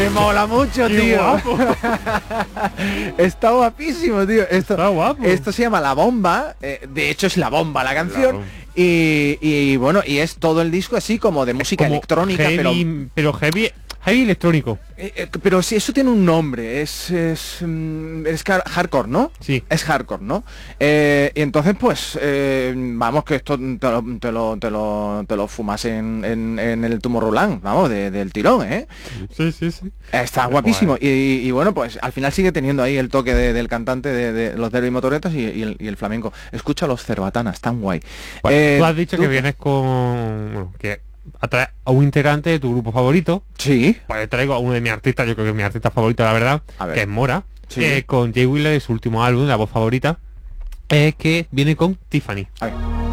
Me mola mucho, Qué tío. guapo. Está guapísimo, tío. Está guapo. Esto se llama La Bomba. De hecho es La Bomba la canción. Bomba. Y bueno, y es todo el disco así como de música Como electrónica, pero heavy electrónico. pero sí, eso tiene un nombre, es hardcore, ¿no? Sí. Es hardcore, ¿no? Y entonces, pues, vamos, que esto te lo fumas en el Tomorrowland, vamos, del tirón, ¿eh? Sí. Está guapísimo. Y bueno, pues al final sigue teniendo ahí el toque del cantante de los Derby Motoretas y el flamenco. Escucha los Cerbatanas, tan guay. Tú has dicho que vienes con... Bueno, que atrae a un integrante de tu grupo favorito. Sí. Pues traigo a uno de mis artistas, yo creo que es mi artista favorito, la verdad, A ver. que es Mora, Sí. con Jay Wheeler, su último álbum, La Voz Favorita, que viene con Tiffany. A ver.